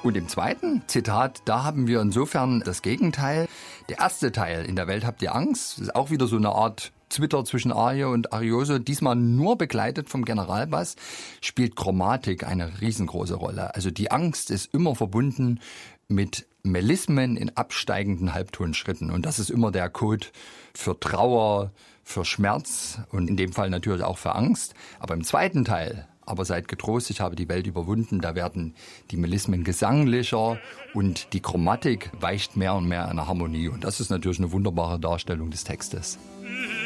Und im zweiten Zitat, da haben wir insofern das Gegenteil. Der erste Teil, in der Welt habt ihr Angst, ist auch wieder so eine Art Zwitter zwischen Arie und Arioso, diesmal nur begleitet vom Generalbass, spielt Chromatik eine riesengroße Rolle. Also die Angst ist immer verbunden mit Melismen in absteigenden Halbtonschritten. Und das ist immer der Code für Trauer, für Schmerz und in dem Fall natürlich auch für Angst. Aber im zweiten Teil, aber seid getrost, ich habe die Welt überwunden, da werden die Melismen gesanglicher und die Chromatik weicht mehr und mehr in eine Harmonie. Und das ist natürlich eine wunderbare Darstellung des Textes.